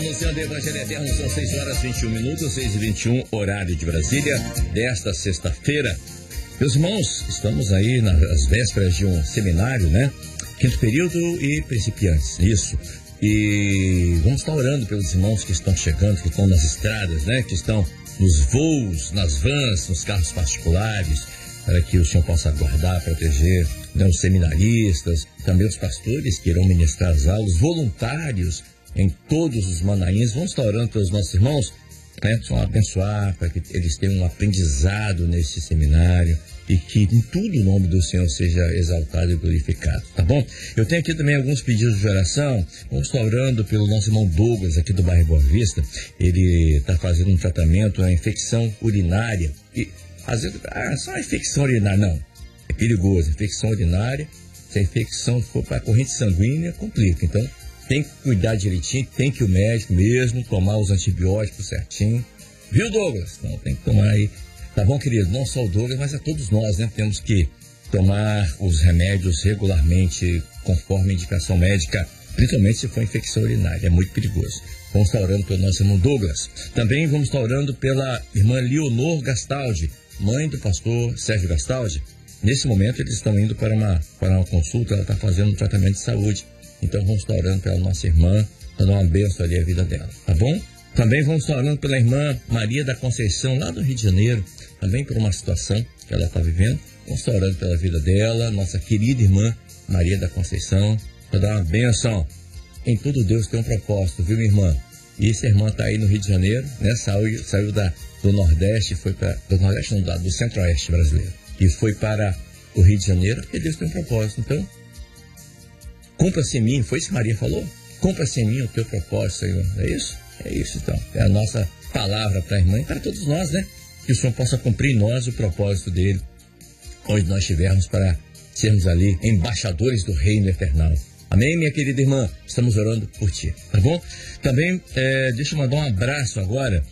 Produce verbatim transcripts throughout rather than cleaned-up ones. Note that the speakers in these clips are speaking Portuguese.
Anunciando o Evangelho Eterno, são seis horas e vinte e um minutos, seis e vinte e um, horário de Brasília, desta sexta-feira. Meus irmãos, estamos aí nas vésperas de um seminário, né? Quinto período e principiantes, isso. E vamos estar orando pelos irmãos que estão chegando, que estão nas estradas, né? Que estão nos voos, nas vans, nos carros particulares, para que o Senhor possa guardar, proteger, né, os seminaristas, também os pastores que irão ministrar as aulas, voluntários em todos os manaíns. Vamos estar orando pelos nossos irmãos, né? Vamos abençoar para que eles tenham um aprendizado nesse seminário e que em tudo o nome do Senhor seja exaltado e glorificado, tá bom? Eu tenho aqui também alguns pedidos de oração. Vamos estar orando pelo nosso irmão Douglas, aqui do bairro Boa Vista. Ele está fazendo um tratamento, a infecção urinária. E às vezes, ah, só infecção urinária, não. É perigoso, infecção urinária. Se a infecção for para a corrente sanguínea, complica. Então, tem que cuidar direitinho, tem que ir o médico mesmo, tomar os antibióticos certinho. Viu, Douglas? Então, tem que tomar aí. Tá bom, querido? Não só o Douglas, mas a todos nós, né? Temos que tomar os remédios regularmente, conforme a indicação médica, principalmente se for infecção urinária. É muito perigoso. Vamos estar orando pelo nosso irmão Douglas. Também vamos estar orando pela irmã Leonor Gastaldi, mãe do pastor Sérgio Gastaldi. Nesse momento, eles estão indo para uma, para uma consulta, ela está fazendo um tratamento de saúde. Então, vamos estar orando pela nossa irmã, para dar uma bênção ali à vida dela, tá bom? Também vamos estar orando pela irmã Maria da Conceição, lá do Rio de Janeiro, também por uma situação que ela está vivendo. Vamos estar orando pela vida dela, nossa querida irmã Maria da Conceição, para dar uma bênção. Em tudo Deus tem um propósito, viu, minha irmã? E essa irmã está aí no Rio de Janeiro, né? Saiu, saiu da, do Nordeste, foi para... Do Nordeste não, do Centro-Oeste brasileiro. E foi para o Rio de Janeiro, porque Deus tem um propósito. Então, cumpra-se em mim, foi isso que Maria falou? Cumpra-se em mim o teu propósito, Senhor. É isso? É isso, então. É a nossa palavra para a irmã e para todos nós, né? Que o Senhor possa cumprir em nós o propósito dele, onde nós estivermos, para sermos ali embaixadores do reino eternal. Amém, minha querida irmã? Estamos orando por ti, tá bom? Também, é, deixa eu mandar um abraço agora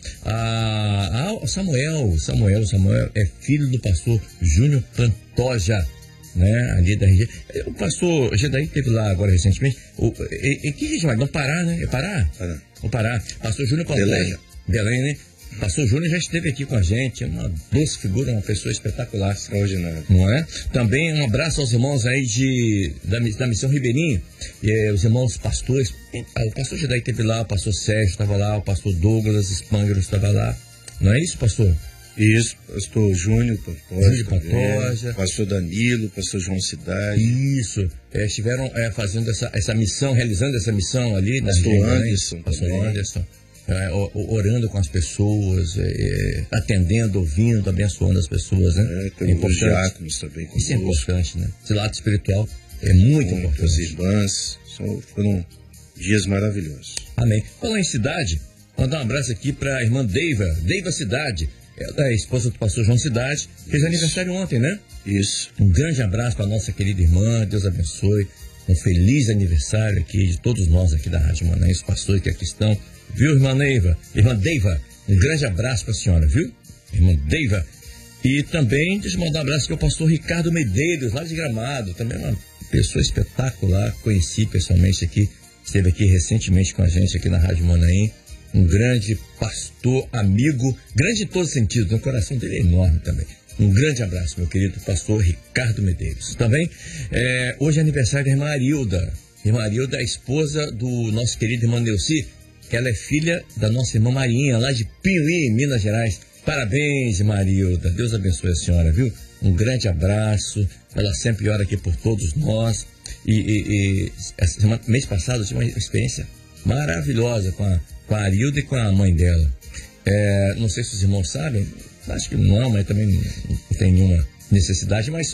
a, a Samuel. Samuel, Samuel é filho do pastor Júnior Pantoja, né, ali da região. O pastor Gedaí esteve lá agora recentemente. O, em, em que região? No Pará, né? É Pará? Pará. O Pará. Pastor Júnior Pantoja. Belém. Belém, né? Pastor Júnior já esteve aqui com a gente, é uma doce figura, uma pessoa espetacular. Extraordinária. Não é? Também um abraço aos irmãos aí de, da, da Missão Ribeirinho, e, eh, os irmãos pastores. O pastor Gedaí esteve lá, o pastor Sérgio estava lá, o pastor Douglas Spangler estava lá. Não é isso, pastor? Isso, pastor Júnior Pantoja, Pantoja, pastor Danilo, pastor João Cidade. Isso, é, estiveram é, fazendo essa, essa missão, realizando essa missão ali. Pastor região, Anderson. Né? Pastor também. Anderson, é, orando com as pessoas, é, atendendo, ouvindo, abençoando as pessoas, né? É, tem é os diáconos também conosco. Isso é importante, né? Esse lado espiritual é muito com importante. As irmãs, são, foram dias maravilhosos. Amém. Falar em cidade, mandar um abraço aqui para a irmã Deiva, Deiva Cidade. Ela é a esposa do pastor João Cidade, fez aniversário ontem, né? Isso. Um grande abraço para a nossa querida irmã, Deus abençoe. Um feliz aniversário aqui de todos nós aqui da Rádio Manaim, os pastores que aqui estão. Viu, irmã Neiva? Irmã Deiva, um grande abraço para a senhora, viu? Irmã Deiva. E também, deixa eu mandar um abraço aqui ao pastor Ricardo Medeiros, lá de Gramado. Também uma pessoa espetacular, conheci pessoalmente aqui, esteve aqui recentemente com a gente aqui na Rádio Manaim. Um grande pastor, amigo, grande em todos os sentidos, o coração dele é enorme também. Um grande abraço, meu querido pastor Ricardo Medeiros. Também, é, hoje é aniversário da irmã Arilda. Irmã Arilda é a esposa do nosso querido irmão Neuci. Ela é filha da nossa irmã Marinha, lá de Piuí, Minas Gerais. Parabéns, irmã Arilda. Deus abençoe a senhora, viu? Um grande abraço. Ela sempre ora aqui por todos nós. E, e, e essa semana, mês passado eu tive uma experiência maravilhosa com a com a Arilda e com a mãe dela. É, não sei se os irmãos sabem, acho que não, mas também não tem nenhuma necessidade, mas